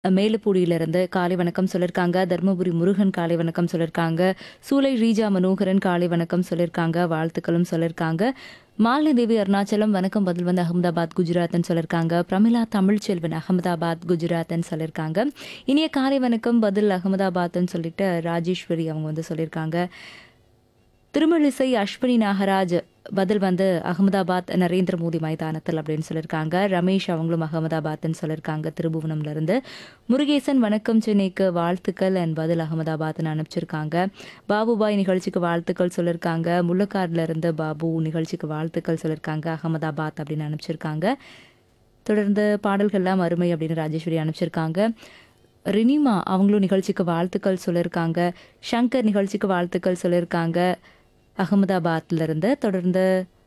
மேலுப்பூடியிலிருந்து காலை வணக்கம் சொல்லியிருக்காங்க. தர்மபுரி முருகன் காலை வணக்கம் சொல்லியிருக்காங்க. சூலை ரீஜா மனோகரன் காலை வணக்கம் சொல்லியிருக்காங்க. வாழ்த்துக்களும் சொல்லியிருக்காங்க. மாலினி அருணாச்சலம் வணக்கம் பதில் வந்து அகமதாபாத் குஜராத்ன்னு சொல்லியிருக்காங்க. பிரமிளா தமிழ்ச்செல்வன் அகமதாபாத் குஜராத்ன்னு சொல்லியிருக்காங்க. இனிய காலை வணக்கம் பதில் அகமதாபாத்ன்னு சொல்லிட்டு ராஜேஸ்வரி அவங்க வந்து சொல்லியிருக்காங்க. திருமழிசை அஸ்வினி நாகராஜ் பதில் வந்து அகமதாபாத் நரேந்திர மோடி மைதானத்தில் அப்படின்னு சொல்லியிருக்காங்க. ரமேஷ் அவங்களும் அகமதாபாத்ன்னு சொல்லியிருக்காங்க திருபுவனம்ல இருந்து. முருகேசன் வணக்கம் சென்னைக்கு வாழ்த்துக்கள் அண்ட் பதில் அகமதாபாத்னு அனுப்பிச்சிருக்காங்க. பாபுபாய் நிகழ்ச்சிக்கு வாழ்த்துக்கள் சொல்லியிருக்காங்க. முள்ளக்காடுல இருந்து பாபு நிகழ்ச்சிக்கு வாழ்த்துக்கள் சொல்லியிருக்காங்க. அகமதாபாத் அப்படின்னு அனுப்பிச்சிருக்காங்க. தொடர்ந்து பாடல்கள்லாம் அருமை அப்படின்னு ராஜேஸ்வரி அனுப்பிச்சிருக்காங்க. ரினிமா அவங்களும் நிகழ்ச்சிக்கு வாழ்த்துக்கள் சொல்லியிருக்காங்க. ஷங்கர் நிகழ்ச்சிக்கு வாழ்த்துக்கள் சொல்லியிருக்காங்க அகமதாபாத்ல இருந்து. தொடர்ந்து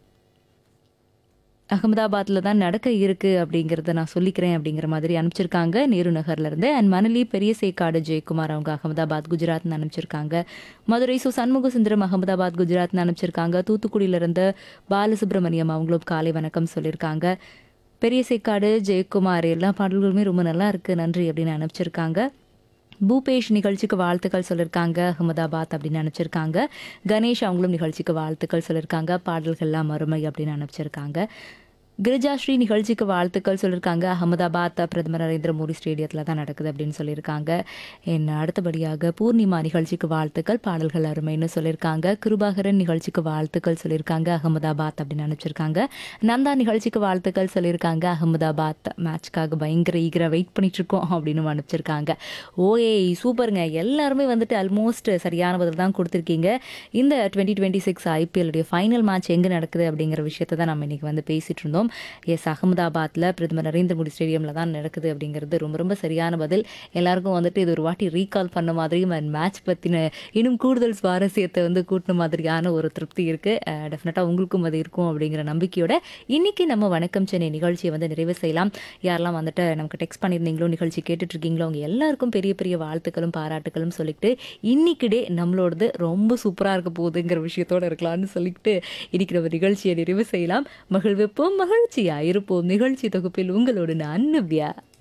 அகமதாபாத்ல தான் நடக்க இருக்கு அப்படிங்கிறத நான் சொல்லிக்கிறேன் அப்படிங்கிற மாதிரி அனுப்பிச்சிருக்காங்க நேரு நகர்ல இருந்து. அண்ட் மணலி பெரிய சேக்காடு ஜெயக்குமார் அவங்க அகமதாபாத் குஜராத்னு அனுப்பிச்சிருக்காங்க. மதுரை சண்முக சுந்தரம் அகமதாபாத் குஜராத்னு அனுப்பிச்சிருக்காங்க. தூத்துக்குடியில இருந்து பாலசுப்ரமணியம் அவங்களும் காலை வணக்கம் சொல்லியிருக்காங்க. பெரிய சேக்காடு ஜெயக்குமார் எல்லா பாடல்களுமே ரொம்ப நல்லா இருக்கு நன்றி அப்படின்னு அனுப்பிச்சிருக்காங்க. பூபேஷ் நிகழ்ச்சிக்கு வாழ்த்துக்கள் சொல்லியிருக்காங்க அகமதாபாத் அப்படின்னு அனுப்பிச்சிருக்காங்க. கணேஷ் அவங்களும் நிகழ்ச்சிக்கு வாழ்த்துக்கள் சொல்லியிருக்காங்க. பாடல்கள்லாம் அருமை அப்படின்னு அனுப்பிச்சிருக்காங்க. கிரிஜாஸ்ரீ நிகழ்ச்சிக்கு வாழ்த்துக்கள் சொல்லியிருக்காங்க. அகமதாபாத் பிரதமர் நரேந்திர மோடி ஸ்டேடியத்தில் தான் நடக்குது அப்படின்னு சொல்லியிருக்காங்க. அடுத்தபடியாக பூர்ணிமா நிகழ்ச்சிக்கு வாழ்த்துக்கள் பாடல்கள் அருமைன்னு சொல்லியிருக்காங்க. கிருபாகரன் நிகழ்ச்சிக்கு வாழ்த்துக்கள் சொல்லியிருக்காங்க அகமதாபாத் அப்படின்னு அனுப்பிச்சிருக்காங்க. நந்தா நிகழ்ச்சிக்கு வாழ்த்துக்கள் சொல்லியிருக்காங்க அகமதாபாத் மேட்ச்க்காக பயங்கர ஈகராக வெயிட் பண்ணிட்டு இருக்கோம் அப்படின்னு அனுப்பிச்சிருக்காங்க. ஓஏ சூப்பருங்க, எல்லாருமே வந்துட்டு ஆல்மோஸ்ட் சரியான பதில் தான் கொடுத்துருக்கீங்க. இந்த 2026 ஐபிஎல்லுடைய ஃபைனல் மேட்ச் எங்கே நடக்குது அப்படிங்கிற விஷயத்தை தான் நம்ம இன்னைக்கு வந்து பேசிட்டு இருந்தோம். எஸ், அகமதாபாத்தில் பிரதமர் நரேந்திர மோடி ஸ்டேடியமில் தான் நடக்குது அப்படிங்கிறது ரொம்ப ரொம்ப சரியான பதில். எல்லாருக்கும் வந்துட்டு இது ஒரு வாட்டி ரீகால் பண்ண மாதிரியும் அண்ட் மேட்ச் பற்றின இன்னும் கூடுதல் சுவாரஸ்யத்தை வந்து கூட்டின மாதிரியான ஒரு திருப்தி இருக்குது. டெஃபினட்டாக உங்களுக்கும் அது இருக்கும் அப்படிங்கிற நம்பிக்கையோட இன்னைக்கு நம்ம வணக்கம் சென்னை நிகழ்ச்சியை வந்து நிறைவு செய்யலாம். யாரெல்லாம் வந்துட்டு நமக்கு டெக்ஸ்ட் பண்ணியிருந்தீங்களோ நிகழ்ச்சி கேட்டுட்டு இருக்கீங்களோ அவங்க எல்லாருக்கும் பெரிய பெரிய வாழ்த்துக்களும் பாராட்டுகளும் சொல்லிட்டு இன்னைக்கு டே நம்மளோடது ரொம்ப சூப்பராக இருக்க போகுதுங்கிற விஷயத்தோடு இருக்கலாம்னு சொல்லிட்டு இன்னைக்கு நம்ம நிகழ்ச்சியை நிறைவு செய்யலாம். மகிழ்விப்போம், மகிழ்ச்சியா இருப்போம். நிகழ்ச்சி தொகுப்பில் உங்களோடு நான் நவ்யா.